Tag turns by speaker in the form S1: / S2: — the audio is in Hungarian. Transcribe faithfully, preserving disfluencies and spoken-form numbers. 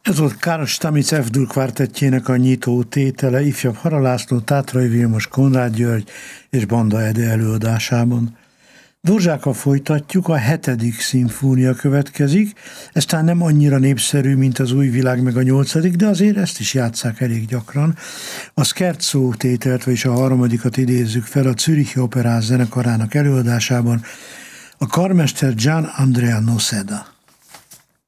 S1: Ez volt Karl Stamitz F-dur kvártettjének a nyitó tétele, ifjabb Hara László, Tátrai Vilmos, Konrád György és Banda Ede előadásában. Dvořákkal folytatjuk, a hetedik szimfónia következik, ez talán nem annyira népszerű, mint az Új világ meg a nyolcadik, de azért ezt is játsszák elég gyakran. A Scherzo tételt, vagyis a harmadikat idézzük fel a Zürichi Operház zenekarának előadásában, a karmester Gian Andrea Noceda.